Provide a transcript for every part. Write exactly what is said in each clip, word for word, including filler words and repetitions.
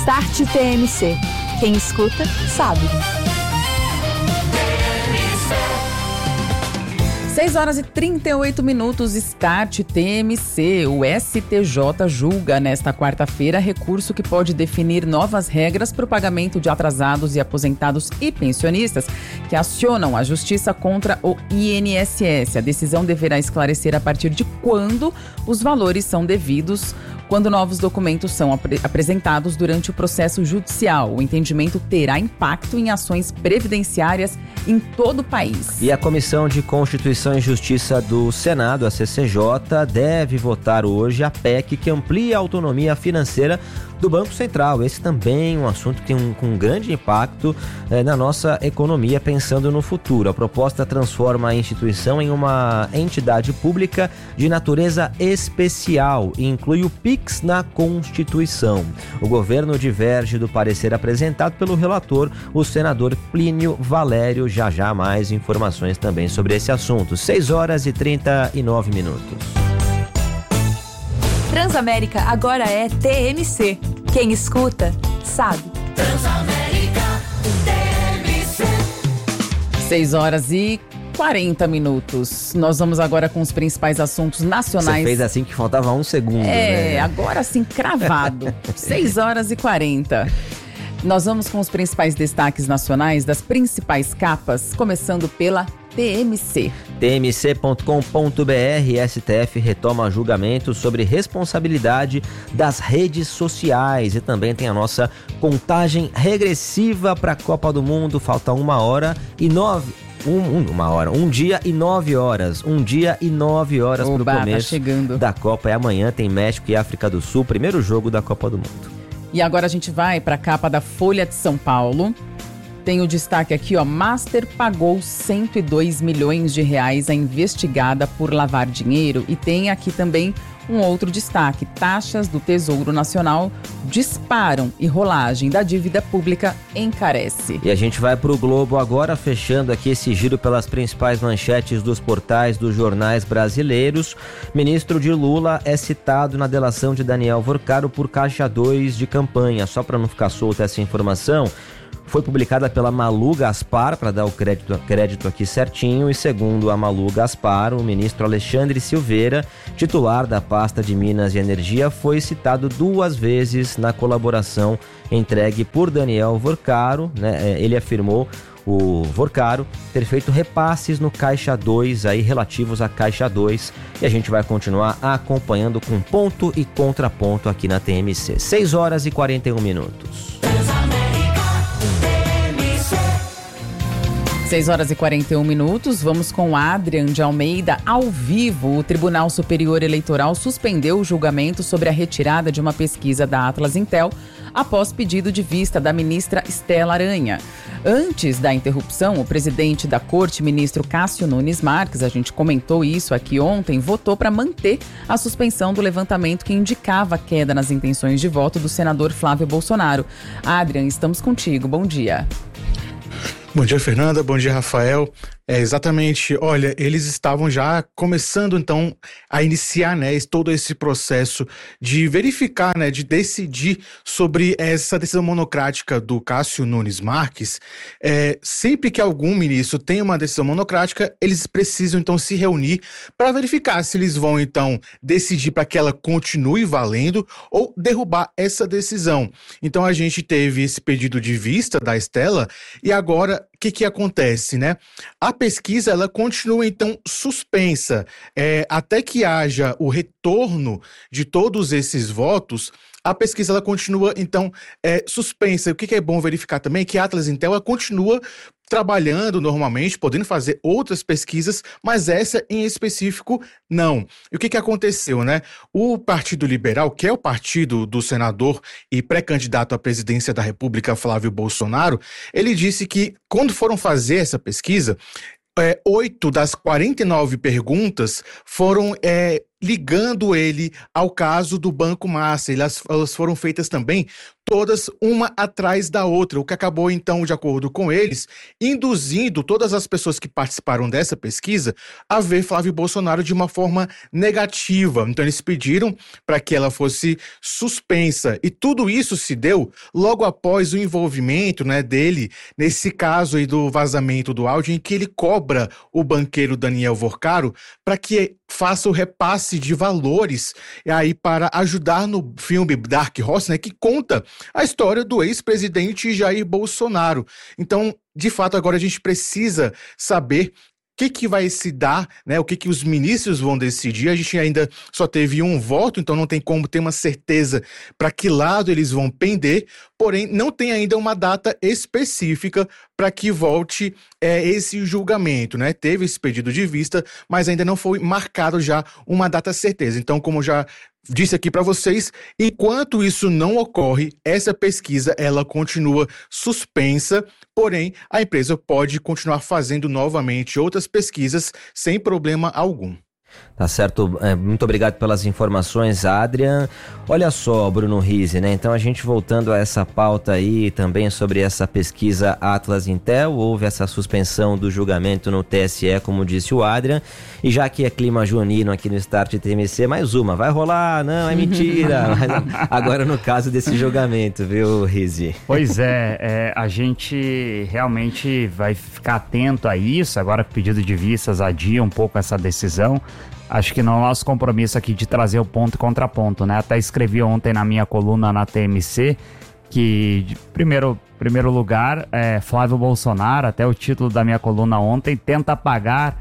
Start T M C. Quem escuta, sabe. seis horas e trinta e oito minutos, Start T M C. O S T J julga nesta quarta-feira recurso que pode definir novas regras para o pagamento de atrasados e aposentados e pensionistas que acionam a justiça contra o I N S S. A decisão deverá esclarecer a partir de quando os valores são devidos, quando novos documentos são ap- apresentados durante o processo judicial. O entendimento terá impacto em ações previdenciárias em todo o país. E a Comissão de Constituição e Justiça do Senado, a C C J, deve votar hoje a P E C que amplia a autonomia financeira do Banco Central. Esse também é um assunto que tem um, um grande impacto eh, na nossa economia, pensando no futuro. A proposta transforma a instituição em uma entidade pública de natureza especial e inclui o Pix na Constituição. O governo diverge do parecer apresentado pelo relator, o senador Plínio Valério. Já já mais informações também sobre esse assunto. seis horas e trinta e nove minutos. Transamérica agora é T M C. Quem escuta, sabe. Transamérica T M C. seis horas e quarenta minutos. Nós vamos agora com os principais assuntos nacionais. Você fez assim que faltava um segundo. É, né? agora sim, cravado. seis horas e quarenta. Nós vamos com os principais destaques nacionais das principais capas, começando pela T M C. T M C ponto com ponto b r. S T F retoma julgamento sobre responsabilidade das redes sociais e também tem a nossa contagem regressiva para a Copa do Mundo. Falta uma hora e nove... Um, um, uma hora, um dia e nove horas, um dia e nove horas para o começo tá chegando. da Copa. E amanhã tem México e África do Sul, primeiro jogo da Copa do Mundo. E agora a gente vai para a capa da Folha de São Paulo. Tem o destaque aqui, ó, Master pagou cento e dois milhões de reais a investigada por lavar dinheiro. E tem aqui também um outro destaque, taxas do Tesouro Nacional disparam e rolagem da dívida pública encarece. E a gente vai para o Globo agora, fechando aqui esse giro pelas principais manchetes dos portais dos jornais brasileiros. Ministro de Lula é citado na delação de Daniel Vorcaro por caixa dois de campanha. Só para não ficar solta essa informação, foi publicada pela Malu Gaspar, para dar o crédito, crédito aqui certinho, e segundo a Malu Gaspar, o ministro Alexandre Silveira, titular da pasta de Minas e Energia, foi citado duas vezes na colaboração entregue por Daniel Vorcaro, né? Ele afirmou, o Vorcaro, ter feito repasses no Caixa dois, aí relativos à Caixa dois, e a gente vai continuar acompanhando com ponto e contraponto aqui na T M C. seis horas e quarenta e um minutos. seis horas e quarenta e um minutos, vamos com Adrian de Almeida ao vivo. O Tribunal Superior Eleitoral suspendeu o julgamento sobre a retirada de uma pesquisa da Atlas Intel após pedido de vista da ministra Estela Aranha. Antes da interrupção, o presidente da Corte, ministro Cássio Nunes Marques, a gente comentou isso aqui ontem, votou para manter a suspensão do levantamento que indicava a queda nas intenções de voto do senador Flávio Bolsonaro. Adrian, estamos contigo. Bom dia. Bom dia, Fernanda. Bom dia, Rafael. É, exatamente. Olha, eles estavam já começando, então, a iniciar, né, todo esse processo de verificar, né, de decidir sobre essa decisão monocrática do Cássio Nunes Marques. É, sempre que algum ministro tem uma decisão monocrática, eles precisam, então, se reunir para verificar se eles vão, então, decidir para que ela continue valendo ou derrubar essa decisão. Então, a gente teve esse pedido de vista da Estela e agora, o que que acontece, né? A pesquisa, ela continua, então, suspensa. É, até que haja o retorno de todos esses votos, a pesquisa, ela continua, então, é, suspensa. O que que é bom verificar também é que a Atlas Intel, ela continua trabalhando normalmente, podendo fazer outras pesquisas, mas essa em específico não. E o que que aconteceu, né? O Partido Liberal, que é o partido do senador e pré-candidato à presidência da República, Flávio Bolsonaro, ele disse que quando foram fazer essa pesquisa, É, oito das quarenta e nove perguntas foram é, ligando ele ao caso do Banco Master. Elas, elas foram feitas também todas uma atrás da outra, o que acabou então, de acordo com eles, induzindo todas as pessoas que participaram dessa pesquisa a ver Flávio Bolsonaro de uma forma negativa. Então eles pediram para que ela fosse suspensa, e tudo isso se deu logo após o envolvimento, né, dele nesse caso aí do vazamento do áudio, em que ele cobra o banqueiro Daniel Vorcaro para que faça o repasse de valores aí para ajudar no filme Dark Horse, né, que conta a história do ex-presidente Jair Bolsonaro. Então, de fato, agora a gente precisa saber o que, que vai se dar, né? O que, que os ministros vão decidir. A gente ainda só teve um voto, então não tem como ter uma certeza para que lado eles vão pender, porém não tem ainda uma data específica para que volte é, esse julgamento, né? Teve esse pedido de vista, mas ainda não foi marcado já uma data certeza. Então, como já disse aqui para vocês, enquanto isso não ocorre, essa pesquisa ela continua suspensa, porém a empresa pode continuar fazendo novamente outras pesquisas sem problema algum. Tá certo, é, muito obrigado pelas informações, Adrian. Olha só, Bruno Rizzi, né? Então a gente voltando a essa pauta aí também sobre essa pesquisa Atlas Intel, houve essa suspensão do julgamento no T S E, como disse o Adrian, e já que é clima junino aqui no Start T M C, mais uma, vai rolar, não, é mentira. Mas agora no caso desse julgamento, viu, Rizzi? Pois é, é, a gente realmente vai ficar atento a isso, agora pedido de vistas adia um pouco essa decisão. Acho que no nosso compromisso aqui de trazer o ponto e contraponto, né? Até escrevi ontem na minha coluna na T M C que, de primeiro, primeiro lugar, é, Flávio Bolsonaro, até o título da minha coluna ontem, tenta apagar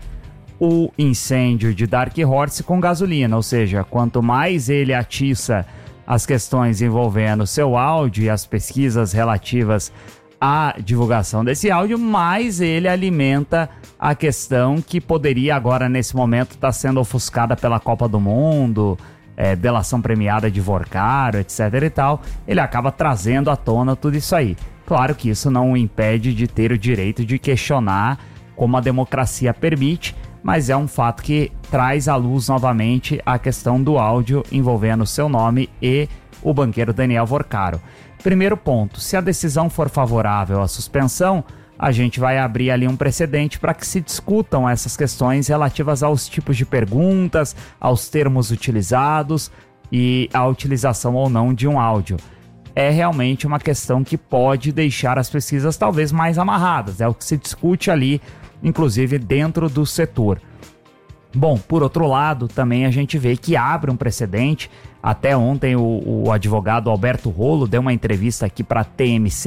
o incêndio de Dark Horse com gasolina, ou seja, quanto mais ele atiça as questões envolvendo seu áudio e as pesquisas relativas à divulgação desse áudio, mais ele alimenta a questão que poderia agora, nesse momento, estar tá sendo ofuscada pela Copa do Mundo, é, delação premiada de Vorcaro, etc e tal. Ele acaba trazendo à tona tudo isso aí. Claro que isso não o impede de ter o direito de questionar como a democracia permite, mas é um fato que traz à luz novamente a questão do áudio envolvendo seu nome e o banqueiro Daniel Vorcaro. Primeiro ponto, se a decisão for favorável à suspensão, a gente vai abrir ali um precedente para que se discutam essas questões relativas aos tipos de perguntas, aos termos utilizados e à utilização ou não de um áudio. É realmente uma questão que pode deixar as pesquisas talvez mais amarradas, é o que se discute ali, inclusive dentro do setor. Bom, por outro lado, também a gente vê que abre um precedente. Até ontem o, o advogado Alberto Rolo deu uma entrevista aqui para a T M C